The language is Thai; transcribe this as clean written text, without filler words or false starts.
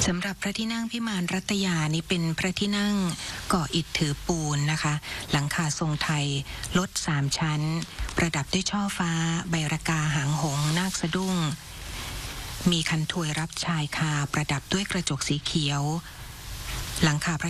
สำหรับพระที่นั่งพิมานรัตยานี้เป็นพระที่นั่งก่ออิฐถือปูนนะคะหลังคาทรงไทยลด3ชั้นประดับด้วยช่อฟ้าใบระกาหางหงส์นาคสะดุ้งมีคันถวยรับชายคาประดับด้วยกระจกสีเขียวหลังคา